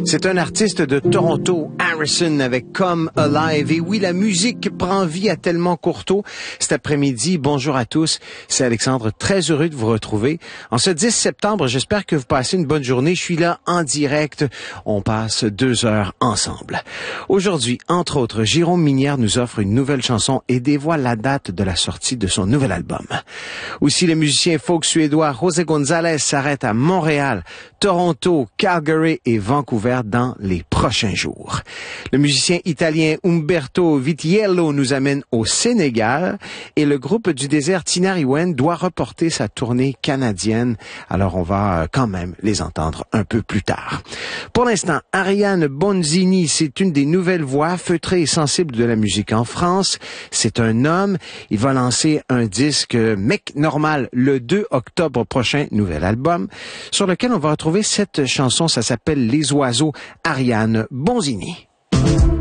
C'est un artiste de Toronto, Harrison, avec Come Alive. Et oui, la musique prend vie à Tellement Courteau cet après-midi. Bonjour à tous, c'est Alexandre, très heureux de vous retrouver. En ce 10 septembre, j'espère que vous passez une bonne journée. Je suis là en direct. On passe 2 heures ensemble. Aujourd'hui, entre autres, Jérôme Minière nous offre une nouvelle chanson et dévoile la date de la sortie de son nouvel album. Aussi, le musicien folk suédois José González s'arrête à Montréal, Toronto, Calgary et Vancouver dans les prochains jours. Le musicien italien Umberto Vitiello nous amène au Sénégal et le groupe du désert Tinariwen doit reporter sa tournée canadienne. Alors on va quand même les entendre un peu plus tard. Pour l'instant, Ariane Bonzini, c'est une des nouvelles voix feutrées et sensibles de la musique en France. C'est un homme. Il va lancer un disque Mec Normal le 2 octobre prochain, nouvel album, sur lequel on va retrouver cette chanson. Ça s'appelle Les Oiseaux. Ariane Bonzini.